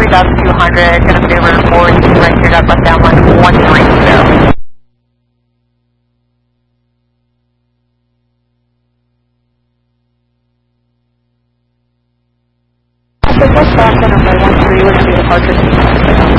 3200, going to maneuver forward to right here, got left downwind 130. Pacific Boston number 13, we're going to be departure.